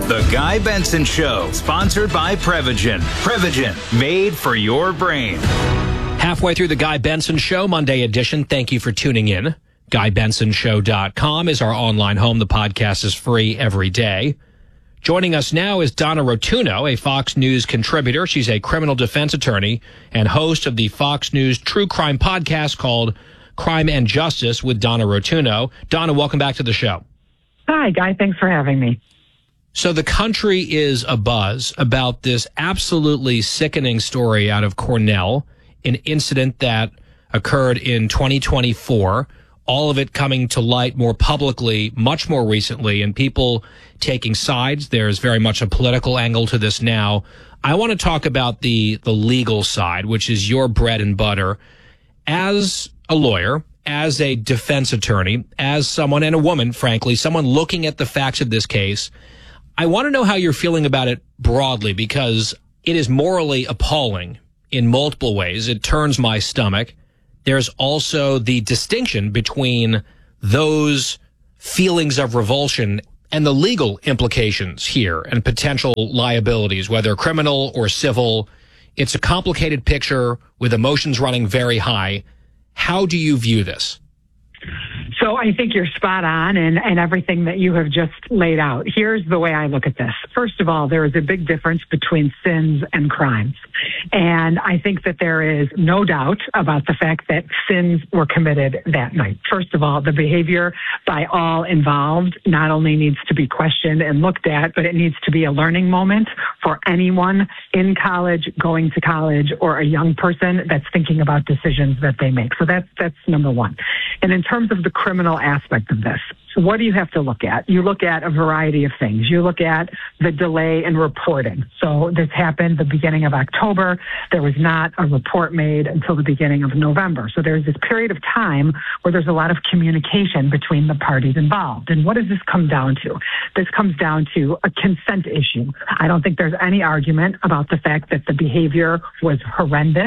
The Guy Benson Show, sponsored by Prevagen. Prevagen, made for your brain. Halfway through the Guy Benson Show, Monday edition. Thank you for tuning in. GuyBensonShow.com is our online home. The podcast is free every day. Joining us now is Donna Rotunno, a Fox News contributor. She's a criminal defense attorney and host of the Fox News true crime podcast called Crime and Justice with Donna Rotunno. Donna, welcome back to the show. Hi, Guy. Thanks for having me. So the country is abuzz about this absolutely sickening story out of Cornell, an incident that occurred in 2024, all of it coming to light more publicly, much more recently, and people taking sides. There's very much a political angle to this now. I want to talk about the legal side, which is your bread and butter. As a lawyer, as a defense attorney, as someone, and a woman, frankly, someone looking at the facts of this case, I want to know how you're feeling about it broadly, because it is morally appalling in multiple ways. It turns my stomach. There's also the distinction between those feelings of revulsion and the legal implications here and potential liabilities, whether criminal or civil. It's a complicated picture with emotions running very high. How do you view this? So I think you're spot on and everything that you have just laid out. Here's the way I look at this. First of all, there is a big difference between sins and crimes. And I think that there is no doubt about the fact that sins were committed that night. First of all, the behavior by all involved not only needs to be questioned and looked at, but it needs to be a learning moment for anyone in college, going to college, or a young person that's thinking about decisions that they make. So that's number one. And in terms of the criminal aspect of this, what do you have to look at? You look at a variety of things. You look at the delay in reporting. So this happened the beginning of October. There was not a report made until the beginning of November. So there's this period of time where there's a lot of communication between the parties involved. And what does this come down to? This comes down to a consent issue. I don't think there's any argument about the fact that the behavior was horrendous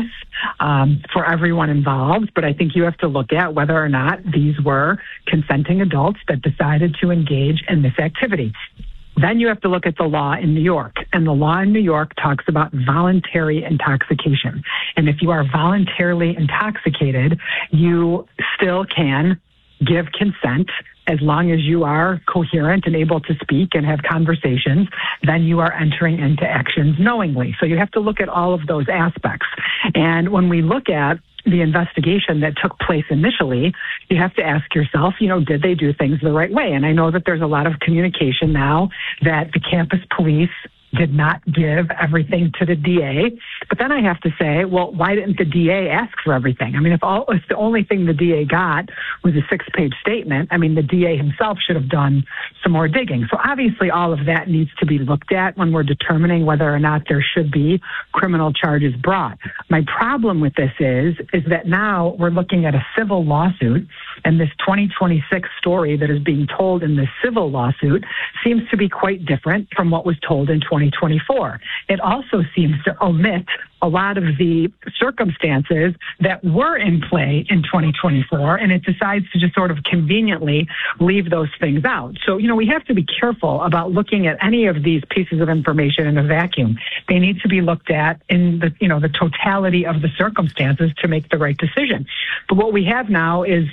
for everyone involved, but I think you have to look at whether or not these were consenting adults that decided to engage in this activity. Then you have to look at the law in New York. And the law in New York talks about voluntary intoxication. And if you are voluntarily intoxicated, you still can give consent as long as you are coherent and able to speak and have conversations. Then you are entering into actions knowingly. So you have to look at all of those aspects. And when we look at the investigation that took place initially, you have to ask yourself, did they do things the right way? And I know that there's a lot of communication now that the campus police did not give everything to the DA. But then I have to say, well, why didn't the DA ask for everything? I mean, if the only thing the DA got was a 6-page statement, the DA himself should have done some more digging. So obviously all of that needs to be looked at when we're determining whether or not there should be criminal charges brought. My problem with this is that now we're looking at a civil lawsuit, and this 2026 story that is being told in the civil lawsuit seems to be quite different from what was told in 2024. It also seems to omit a lot of the circumstances that were in play in 2024, and it decides to just sort of conveniently leave those things out. So, we have to be careful about looking at any of these pieces of information in a vacuum. They need to be looked at in the totality of the circumstances to make the right decision. But what we have now is,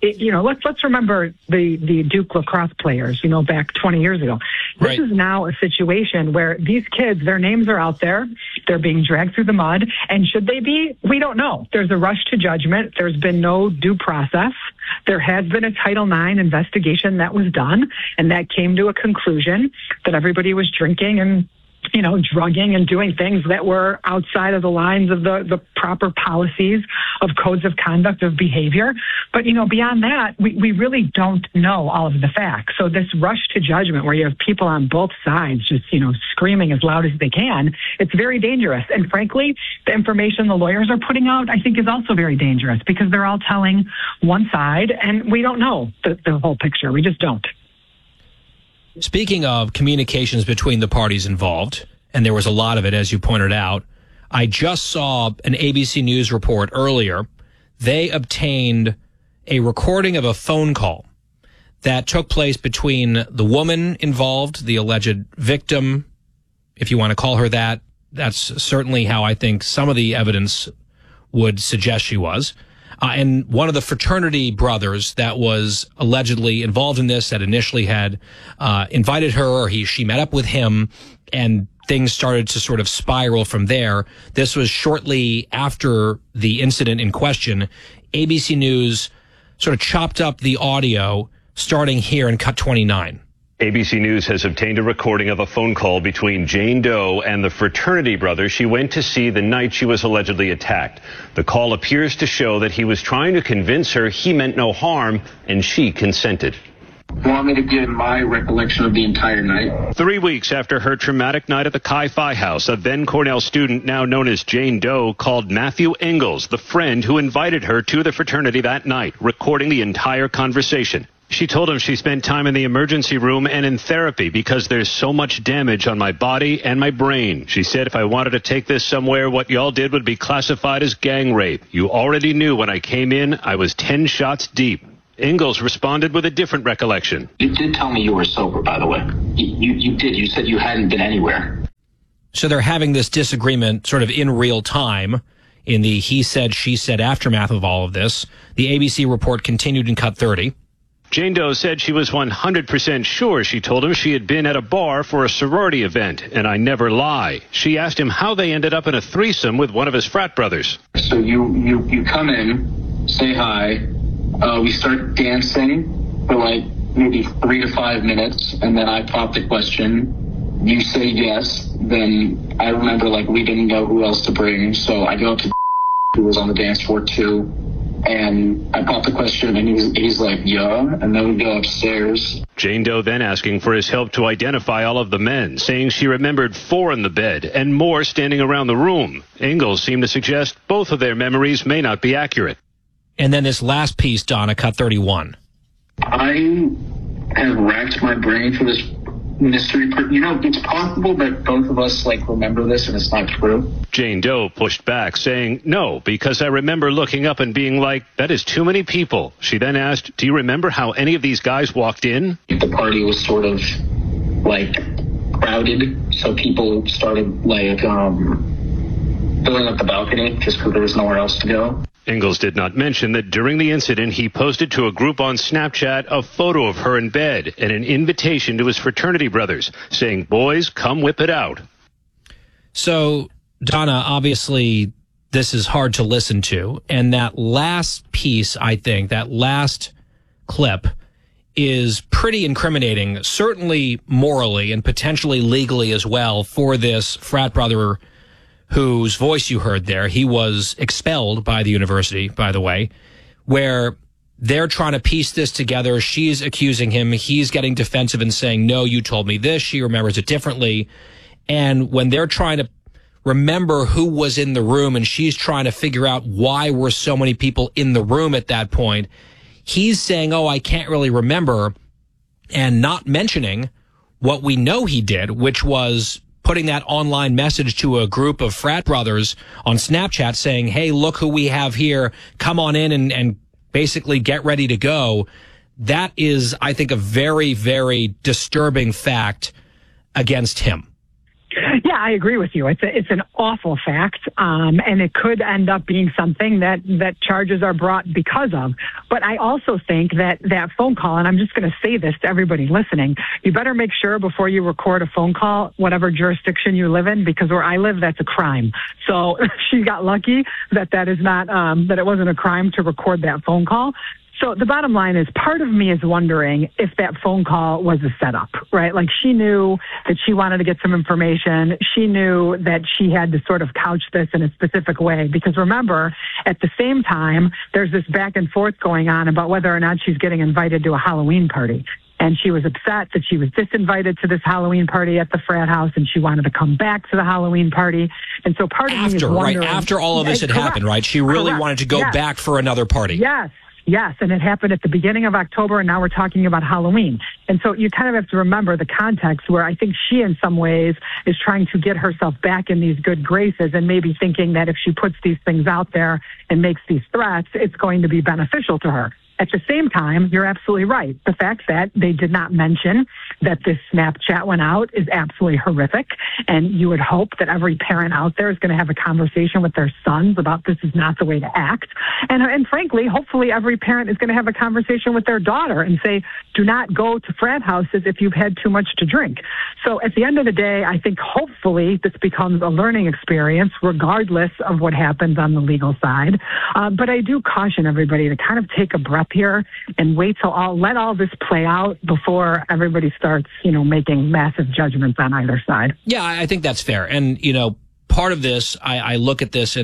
let's remember the Duke lacrosse players, back 20 years ago. This is now a situation where these kids, their names are out there. They're being dragged through the mud. And should they be? We don't know. There's a rush to judgment. There's been no due process. There has been a Title IX investigation that was done, and that came to a conclusion that everybody was drinking and drugging and doing things that were outside of the lines of the proper policies of codes of conduct of behavior. But, beyond that, we really don't know all of the facts. So this rush to judgment where you have people on both sides just, screaming as loud as they can, it's very dangerous. And frankly, the information the lawyers are putting out, I think, is also very dangerous because they're all telling one side and we don't know the whole picture. We just don't. Speaking of communications between the parties involved, and there was a lot of it, as you pointed out, I just saw an ABC News report earlier. They obtained a recording of a phone call that took place between the woman involved, the alleged victim, if you want to call her that. That's certainly how I think some of the evidence would suggest she was. And one of the fraternity brothers that was allegedly involved in this, that initially had invited her, or she met up with him, and things started to sort of spiral from there. This was shortly after the incident in question. ABC News sort of chopped up the audio starting here in cut 29. ABC News has obtained a recording of a phone call between Jane Doe and the fraternity brother she went to see the night she was allegedly attacked. The call appears to show that he was trying to convince her he meant no harm, and she consented. You want me to give my recollection of the entire night? 3 weeks after her traumatic night at the Chi-Phi house, a then Cornell student now known as Jane Doe called Matthew Ingalls, the friend who invited her to the fraternity that night, recording the entire conversation. She told him she spent time in the emergency room and in therapy because there's so much damage on my body and my brain. She said if I wanted to take this somewhere, what y'all did would be classified as gang rape. You already knew when I came in, I was 10 shots deep. Ingalls responded with a different recollection. You did tell me you were sober, by the way. You did. You said you hadn't been anywhere. So they're having this disagreement sort of in real time in the he said, she said aftermath of all of this. The ABC report continued in cut 30. Jane Doe said she was 100% sure she told him she had been at a bar for a sorority event, and I never lie. She asked him how they ended up in a threesome with one of his frat brothers. So you come in, say hi, we start dancing for like maybe 3 to 5 minutes, and then I pop the question. You say yes, then I remember like we didn't know who else to bring, so I go up to who was on the dance floor too. And I pop the question, and he's like, yeah, and then we go upstairs. Jane Doe then asking for his help to identify all of the men, saying she remembered 4 in the bed and more standing around the room. Ingalls seemed to suggest both of their memories may not be accurate. And then this last piece, Donna, cut 31. I have racked my brain for this mystery. It's possible that both of us remember this and it's not true. Jane Doe pushed back, saying, no, because I remember looking up and being like, that is too many people. She then asked, do you remember how any of these guys walked in? The party was sort of crowded, so people started filling up the balcony just because there was nowhere else to go. Ingalls did not mention that during the incident, he posted to a group on Snapchat a photo of her in bed and an invitation to his fraternity brothers, saying, boys, come whip it out. So, Donna, obviously, this is hard to listen to. And that last piece, I think, that last clip is pretty incriminating, certainly morally and potentially legally as well, for this frat brother whose voice you heard there. He was expelled by the university, by the way, where they're trying to piece this together. She's accusing him. He's getting defensive and saying, no, you told me this. She remembers it differently. And when they're trying to remember who was in the room and she's trying to figure out why were so many people in the room at that point, he's saying, oh, I can't really remember, and not mentioning what we know he did, which was putting that online message to a group of frat brothers on Snapchat saying, hey, look who we have here. Come on in and basically get ready to go. That is, I think, a very, very disturbing fact against him. Yeah, I agree with you. It's an awful fact, and it could end up being something that charges are brought because of. But I also think that phone call, and I'm just going to say this to everybody listening, you better make sure before you record a phone call, whatever jurisdiction you live in, because where I live, that's a crime. So she got lucky that is not that it wasn't a crime to record that phone call. So the bottom line is, part of me is wondering if that phone call was a setup, right? Like, she knew that she wanted to get some information. She knew that she had to sort of couch this in a specific way. Because remember, at the same time, there's this back and forth going on about whether or not she's getting invited to a Halloween party. And she was upset that she was disinvited to this Halloween party at the frat house, and she wanted to come back to the Halloween party. And so part of me is wondering... Right, after all of this had happened, right? She really wanted to go back for another party. Yes, and it happened at the beginning of October, and now we're talking about Halloween. And so you kind of have to remember the context, where I think she, in some ways, is trying to get herself back in these good graces, and maybe thinking that if she puts these things out there and makes these threats, it's going to be beneficial to her. At the same time, you're absolutely right. The fact that they did not mention that this Snapchat went out is absolutely horrific. And you would hope that every parent out there is going to have a conversation with their sons about this is not the way to act. And frankly, hopefully every parent is going to have a conversation with their daughter and say, do not go to frat houses if you've had too much to drink. So at the end of the day, I think hopefully this becomes a learning experience regardless of what happens on the legal side. But I do caution everybody to kind of take a breath here and wait till let all this play out before everybody starts, making massive judgments on either side. Yeah, I think that's fair. And, part of this, I look at this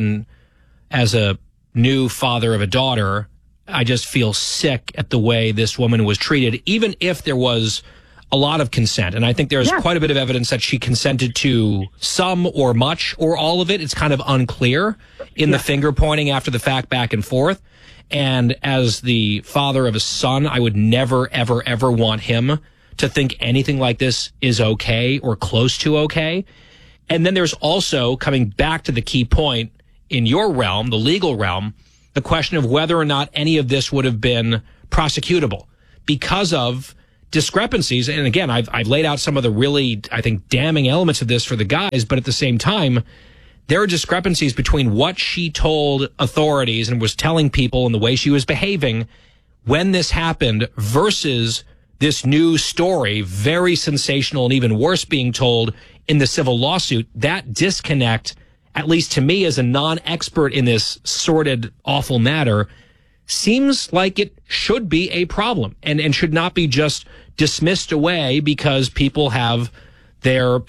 as a new father of a daughter, I just feel sick at the way this woman was treated, even if there was a lot of consent. And I think there's quite a bit of evidence that she consented to some or much or all of it. It's kind of unclear in the finger pointing after the fact back and forth. And as the father of a son, I would never, ever, ever want him to think anything like this is okay or close to okay. And then there's also, coming back to the key point in your realm, the legal realm, the question of whether or not any of this would have been prosecutable because of discrepancies. And again, I've laid out some of the really, I think, damning elements of this for the guys, but at the same time, there are discrepancies between what she told authorities and was telling people and the way she was behaving when this happened versus this new story, very sensational and even worse, being told in the civil lawsuit. That disconnect, at least to me as a non-expert in this sordid, awful matter, seems like it should be a problem and should not be just dismissed away because people have their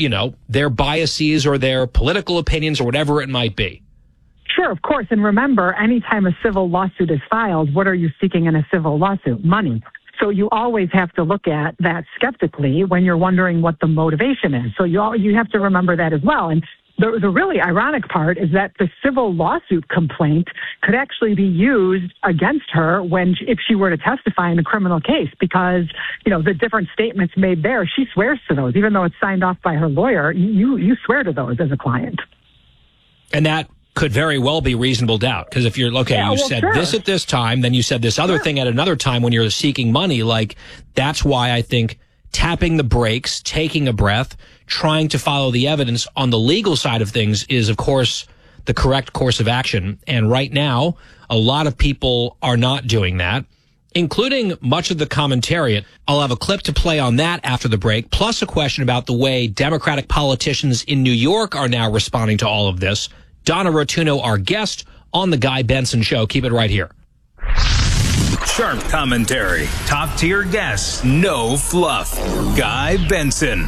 biases or their political opinions or whatever it might be. Sure, of course. And remember, anytime a civil lawsuit is filed, what are you seeking in a civil lawsuit? Money. So you always have to look at that skeptically when you're wondering what the motivation is. So you have to remember that as well. And the really ironic part is that the civil lawsuit complaint could actually be used against her if she were to testify in a criminal case, because, the different statements made there, she swears to those, even though it's signed off by her lawyer. You swear to those as a client. And that could very well be reasonable doubt, because if you're, said this at this time, then you said this other thing at another time when you're seeking money, that's why I think tapping the brakes, taking a breath, trying to follow the evidence on the legal side of things is, of course, the correct course of action. And right now, a lot of people are not doing that, including much of the commentariat. I'll have a clip to play on that after the break, plus a question about the way Democratic politicians in New York are now responding to all of this. Donna Rotuno, our guest on The Guy Benson Show. Keep it right here. Sharp commentary, top-tier guests, no fluff. Guy Benson.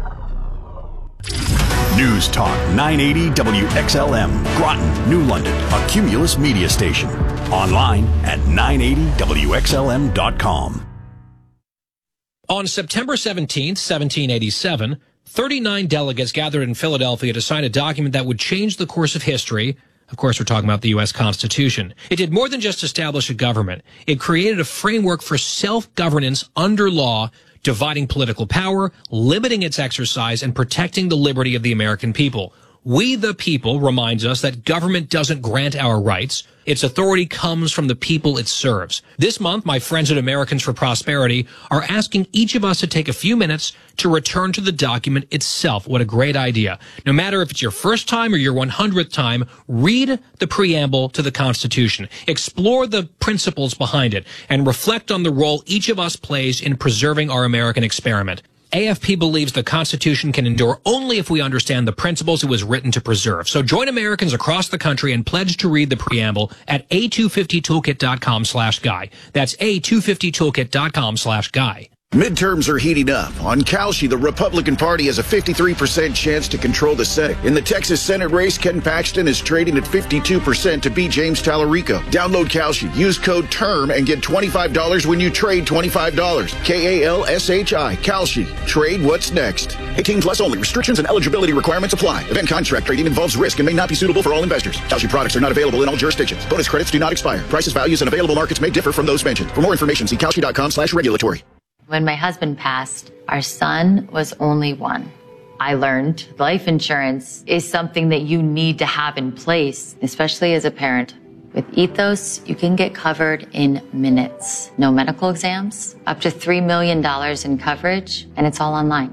News Talk 980 WXLM, Groton, New London, a Cumulus media station. Online at 980WXLM.com. On September 17th, 1787, 39 delegates gathered in Philadelphia to sign a document that would change the course of history. Of course, we're talking about the U.S. Constitution. It did more than just establish a government. It created a framework for self-governance under law, dividing political power, limiting its exercise, and protecting the liberty of the American people. We the people reminds us that government doesn't grant our rights. Its authority comes from the people it serves. This month, my friends at Americans for Prosperity are asking each of us to take a few minutes to return to the document itself. What a great idea. No matter if it's your first time or your 100th time, read the preamble to the Constitution. Explore the principles behind it and reflect on the role each of us plays in preserving our American experiment. AFP believes the Constitution can endure only if we understand the principles it was written to preserve. So join Americans across the country and pledge to read the preamble at a250toolkit.com/guy. That's a250toolkit.com/guy. Midterms are heating up. On Kalshi, the Republican Party has a 53% chance to control the Senate. In the Texas Senate race, Ken Paxton is trading at 52% to beat James Tallarico. Download Kalshi, use code TERM, and get $25 when you trade $25. KALSHI, Kalshi. Trade what's next. 18 plus only. Restrictions and eligibility requirements apply. Event contract trading involves risk and may not be suitable for all investors. Kalshi products are not available in all jurisdictions. Bonus credits do not expire. Prices, values, and available markets may differ from those mentioned. For more information, see kalshi.com/regulatory. When my husband passed, our son was only one. I learned life insurance is something that you need to have in place, especially as a parent With Ethos, you can get covered in minutes. No medical exams, up to $3 million in coverage, and it's all online.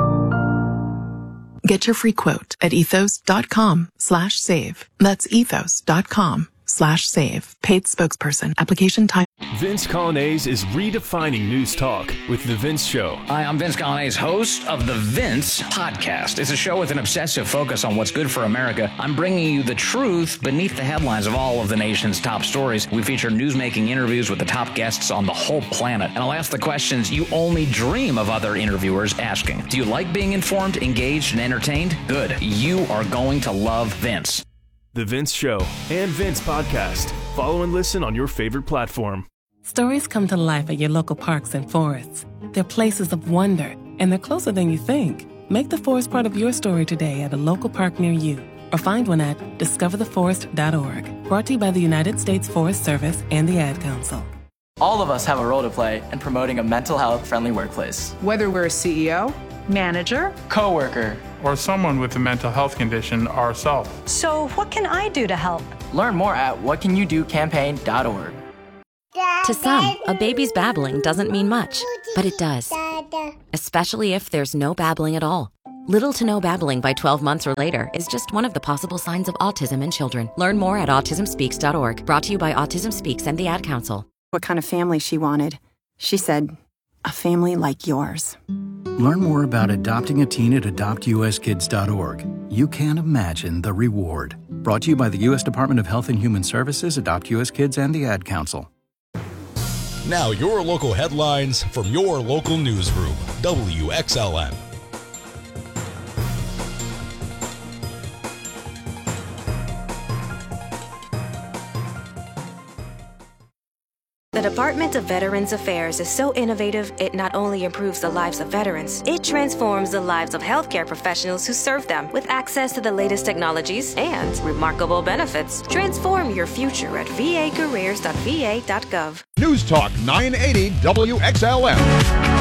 Get your free quote at ethos.com/save. That's ethos.com/save. Paid spokesperson. Application time. Vince Coglianese is redefining news talk with The Vince Show. Hi, I'm Vince Coglianese, host of The Vince Podcast. It's a show with an obsessive focus on what's good for America. I'm bringing you the truth beneath the headlines of all of the nation's top stories. We feature newsmaking interviews with the top guests on the whole planet. And I'll ask the questions you only dream of other interviewers asking. Do you like being informed, engaged, and entertained? Good. You are going to love Vince. The Vince Show and Vince Podcast. Follow and listen on your favorite platform. Stories come to life at your local parks and forests. They're places of wonder, and they're closer than you think. Make the forest part of your story today at a local park near you, or find one at discovertheforest.org. Brought to you by the United States Forest Service and the Ad Council. All of us have a role to play in promoting a mental health-friendly workplace. Whether we're a CEO, manager, coworker, or someone with a mental health condition ourselves. So what can I do to help? Learn more at whatcanyoudocampaign.org. To some, a baby's babbling doesn't mean much, but it does. Especially if there's no babbling at all. Little to no babbling by 12 months or later is just one of the possible signs of autism in children. Learn more at autismspeaks.org. Brought to you by Autism Speaks and the Ad Council. What kind of family she wanted. She said, a family like yours. Learn more about adopting a teen at adoptuskids.org. You can't imagine the reward. Brought to you by the U.S. Department of Health and Human Services, Adopt U.S. Kids, and the Ad Council. Now your local headlines from your local newsroom, WXLN. The Department of Veterans Affairs is so innovative, it not only improves the lives of veterans, it transforms the lives of healthcare professionals who serve them with access to the latest technologies and remarkable benefits. Transform your future at vacareers.va.gov. News Talk 980 WXLN.